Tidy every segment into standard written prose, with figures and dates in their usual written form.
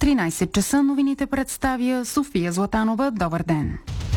13 часа новините представя София Златанова. Добър ден!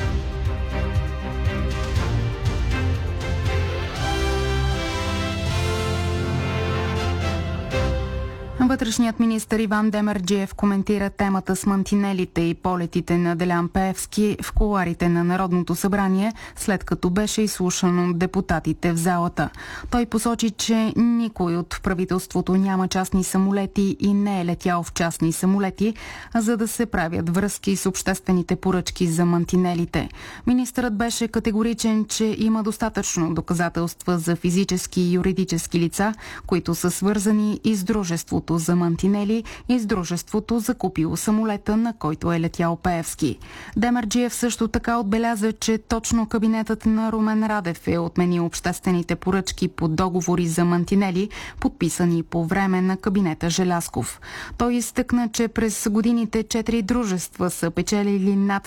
Вътрешният министър Иван Демерджиев коментира темата с мантинелите и полетите на Делян Пеевски в кулоарите на Народното събрание, след като беше изслушан от депутатите в залата. Той посочи, че никой от правителството няма частни самолети и не е летял в частни самолети, за да се правят връзки с обществените поръчки за мантинелите. Министърът беше категоричен, че има достатъчно доказателства за физически и юридически лица, които са свързани и с дружеството за мантинели и с дружеството закупило самолета, на който е летял Пеевски. Демерджиев също така отбеляза, че точно кабинетът на Румен Радев е отменил обществените поръчки по договори за мантинели, подписани по време на кабинета Желязков. Той изтъкна, че през годините 4 дружества са печелили над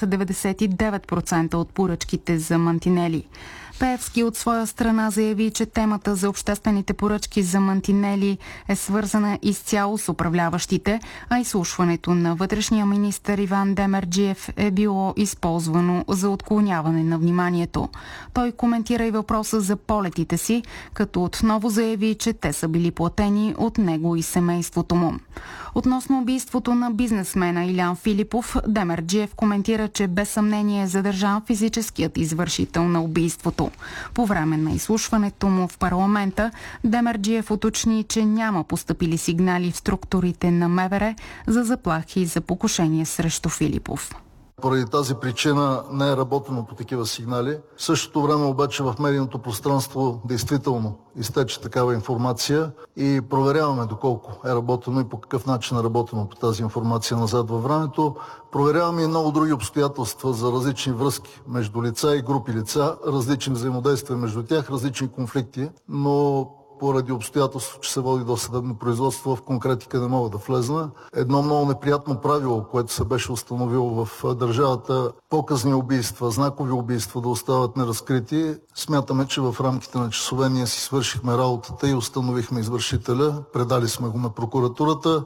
99% от поръчките за мантинели. Пеевски от своя страна заяви, че темата за обществените поръчки за мантинели е свързана изцяло с управляващите, а изслушването на вътрешния министър Иван Демерджиев е било използвано за отклоняване на вниманието. Той коментира и въпроса за полетите си, като отново заяви, че те са били платени от него и семейството му. Относно убийството на бизнесмена Илян Филипов, Демерджиев коментира, че без съмнение е задържан физическият извършител на убийството. По време на изслушването му в парламента, Демерджиев уточни, че няма постъпили сигнали в структурите на МВР за заплахи за покушение срещу Филипов. Поради тази причина не е работено по такива сигнали. В същото време обаче в медийното пространство действително изтече такава информация и проверяваме доколко е работено и по какъв начин е работено по тази информация назад във времето. Проверяваме и много други обстоятелства за различни връзки между лица и групи лица, различни взаимодействия между тях, различни конфликти, но поради обстоятелство, че се води досъдебно производство, в конкретика не мога да влезна. Едно много неприятно правило, което се беше установило в държавата, показни убийства, знакови убийства да остават неразкрити. Смятаме, че в рамките на часове ние си свършихме работата и установихме извършителя, предали сме го на прокуратурата.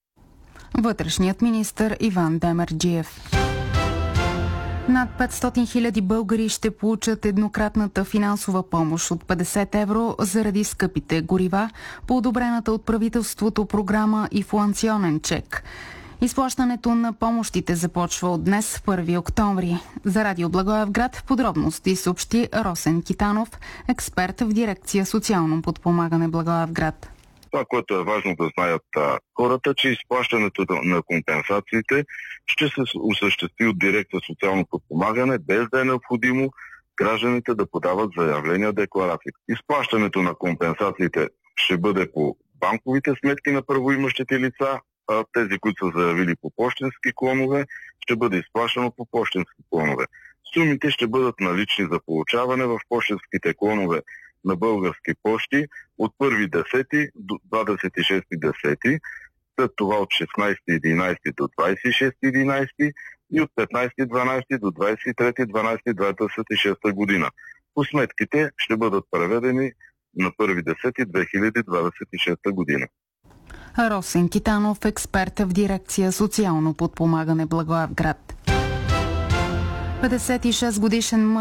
Вътрешният министър Иван Демерджиев. Над 500 000 българи ще получат еднократната финансова помощ от 50 евро заради скъпите горива по одобрената от правителството програма инфлационен чек. Изплащането на помощите започва от днес, 1 октомври. За Радио Благоевград подробности съобщи Росен Китанов, експерт в дирекция социално подпомагане Благоевград. Това, което е важно да знаят хората, че изплащането на компенсациите ще се осъществи от дирекция социално подпомагане, без да е необходимо гражданите да подават заявления, декларации. Изплащането на компенсациите ще бъде по банковите сметки на правоимащите лица, а тези, които са заявили по пощенски клонове, ще бъде изплащано по пощенски клонове. Сумите ще бъдат налични за получаване в пощенските клонове на Български пощи от 1.10 до 26.10, след това от 16.11 до 26.11 и от 15.12 до 23.12.2026 година. По сметките ще бъдат преведени на 1.10.2026 година. Росен Китанов, експерт в дирекция социално подпомагане Благоевград. 56 годишен мъж